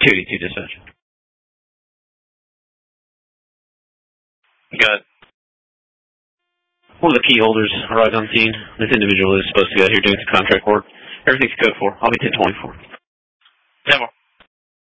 282 dispatch. Got it. One of the key holders arrived on scene. This individual is supposed to be out here doing some contract work. Everything's code for. I'll be 1024. 10 more.